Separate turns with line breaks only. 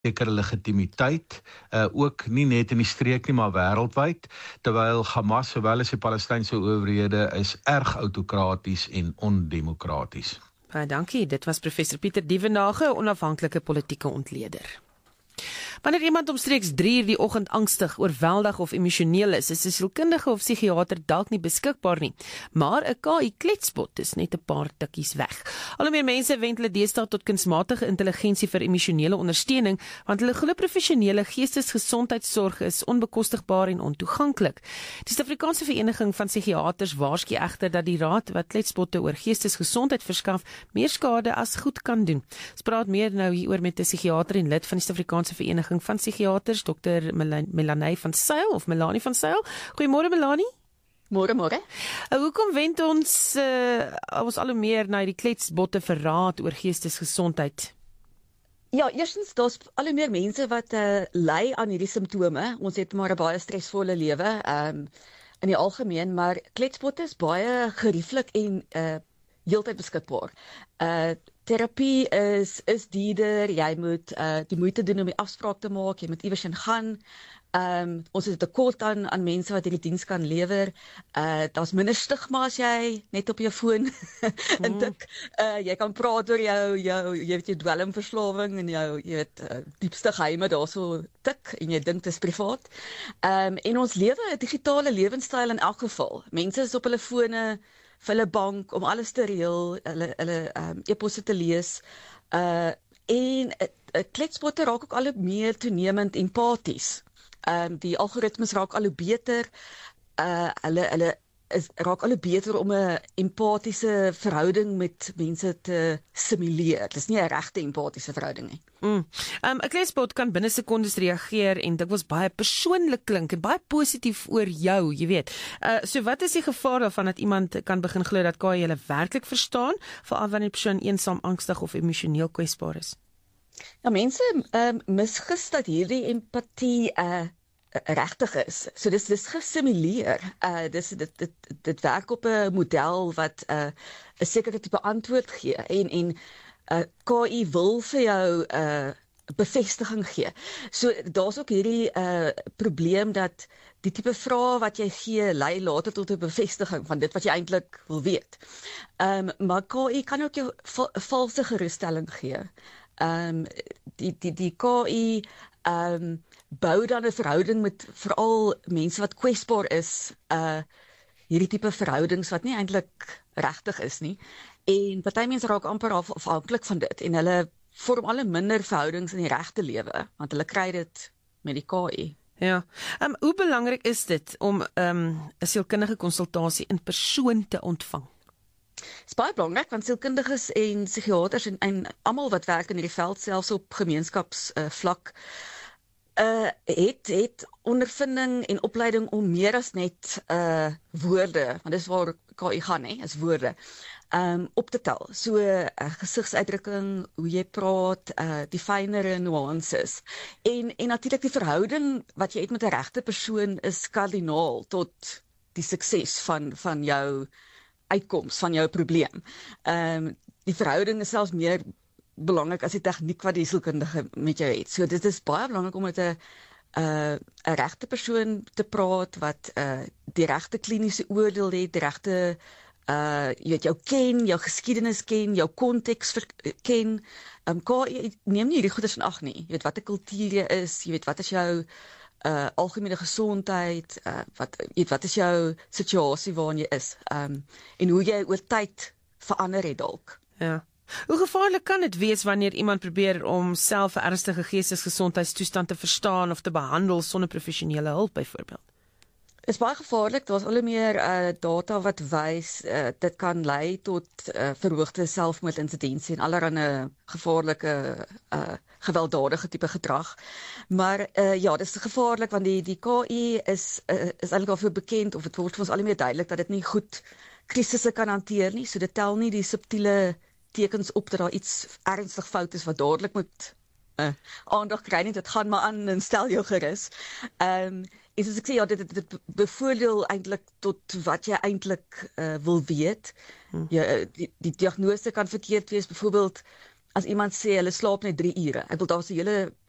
sekere legitimiteit, ook nie net in die streek nie, maar wêreldwyd, terwyl Hamas, sowel as die Palestynse owerhede, is erg autokraties en ondemokraties.
Baie dankie, dit was professor Pieter Dievenage, onafhanklike politieke ontleder. Wanneer iemand omstreeks 3:00 die oggend angstig, oorweldig of emosioneel is 'n sielkundige of psigiater dalk nie beskikbaar nie. Maar 'n KI-kletsbot is net 'n paar tikkies weg. Al hoe meer mense wend hulle deesdae tot kunsmatige intelligensie vir emosionele ondersteuning, want hulle glo professionele geestesgesondheidsorg is onbekostigbaar en ontoeganklik. Die Suid-Afrikaanse Vereniging van Psigiaters waarsku egter dat die raad wat kletsbotte oor geestesgesondheid verskaf, meer skade as goed kan doen. Ons praat meer nou hieroor met 'n psigiater en lid van die Suid-Afrikaanse Vereniging van Psigiaters, Dr. Melanie van Sail of Melanie van Sail. Goeiemôre Melanie.
Môre.
Hoekom wend ons al hoe meer na die kletsbotte vir raad oor geestesgesondheid?
Ja, eerstens, daar's al hoe meer mense wat ly aan hierdie simptome. Ons het maar 'n baie stresvolle lewe in die algemeen, maar kletsbotte is baie gerieflik en heeltyd beskikbaar. Terapie is duurder, jy moet die moeite doen om die afspraak te maak, jy moet iewers gaan. Ons het 'n tekort aan mense wat hierdie diens kan lewer. Daar's minder stigma as jy net op jou foon intik. Jy kan praat oor jou dwelmverslawing en jou diepste geheime daarso tik en jy dink dit is privaat. En ons lewe 'n digitale lewenstyl in elk geval. Mense is op hulle fone, vir hulle bank, om alles te reël, hulle e-posse te lees. En kletsbotte raak ook al hoe meer toenemend empaties. Die algoritmes raak al hoe beter. Hulle raak al hoe beter om 'n empatiese verhouding met mense te simuleer. Dit is nie 'n regte empatiese verhouding nie.
'n Kletsbot kan binne sekondes reageer en dit was baie persoonlik klink en baie positief oor jou, jy weet. So wat is die gevaar daarvan dat iemand kan begin glo dat KI hulle werklik verstaan, veral wanneer 'n persoon eensaam, angstig of emosioneel kwesbaar is?
Ja, mense misgis dat hierdie empatie regtig is. So dis gesimuleer. Dit werk op 'n model wat 'n sekere tipe antwoord gee en KI wil vir jou bevestiging gee. So daar's ook hierdie probleem dat die tipe vrae wat jy gee lei later tot 'n bevestiging van dit wat jy eintlik wil weet. Maar KI kan ook jou valse gerusstelling gee. Die KI bou dan 'n verhouding met veral mense wat kwesbaar is, hierdie tipe verhoudings wat nie eintlik regtig is nie. En party mense raak amper afhanklik van dit en hulle vorm al minder verhoudings in die regte lewe, want hulle kry dit met die KI.
Ja. Hoe belangrik is dit om 'n sielkundige konsultasie in persoon te ontvang?
Dit is baie belangrik want sielkundiges en psigiaters en almal wat werk in hierdie veld, selfs op gemeenskapsvlak, het ondervinding en opleiding om meer as net woorde, want dis waar KI gaan, is woorde, op te tel. So gesigsuitdrukking, hoe jy praat, die fynere nuances. En natuurlik die verhouding wat jy het met 'n regte persoon is kardinaal tot die sukses van jou uitkoms, van jou probleem. Die verhouding is selfs meer belangrik as die tegniek wat die sielkundige met jou het. So dit is baie belangrik om met 'n regte persoon te praat wat die regte kliniese oordeel het, die regte jy weet jou ken, jou geskiedenis ken, jou konteks ken. KI neem nie hierdie goeders in ag nie. Jy weet wat 'n kultuur jy is, jy weet wat is jou algemene gesondheid, wat is jou situasie waarin jy is, en hoe jy oor tyd verander het dalk.
Ja. Hoe gevaarlik kan dit wees wanneer iemand probeer om self 'n ernstige geestesgesondheidstoestand te verstaan of te behandel sonder professionele hulp byvoorbeeld?
Is baie gevaarlik. Daar's al hoe meer data wat wys dit kan lei tot verhoogde selfmoordinsidensie en allerlei gevaarlike gewelddadige tipe gedrag. Maar ja, dis gevaarlik want die KI is eintlik al veel bekend, of dit word vir ons al hoe meer duidelik dat dit nie goed krisisse kan hanteer nie. So dit tel nie die subtiele tekens op dat daar iets ernstig fout is wat dadelik moet aandag kry nie. Dit gaan maar aan en stel jou gerus. En soos ek sê, ja, dit bevoordeel eintlik tot wat jy eintlik wil weet. Die diagnose kan verkeerd wees, byvoorbeeld as iemand sê hulle slaap net 3 ure. Ek wil daar's 'n hele